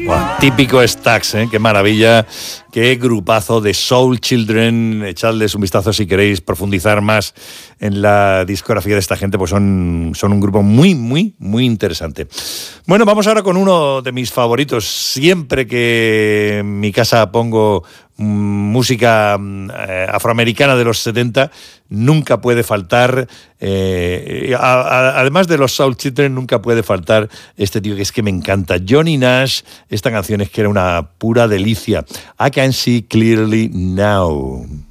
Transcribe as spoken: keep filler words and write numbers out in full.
Buah, típico Stax, ¿eh? Qué maravilla, qué grupazo de Soul Children. Echadles un vistazo si queréis profundizar más en la discografía de esta gente, pues son, son un grupo muy, muy, muy interesante. Bueno, vamos ahora con uno de mis favoritos. Siempre que en mi casa pongo música eh, afroamericana de los setenta, nunca puede faltar, eh, a, a, además de los Soul Children, nunca puede faltar este tío que es que me encanta, Johnny Nash. Esta canción es que era una pura delicia. I Can See Clearly Now.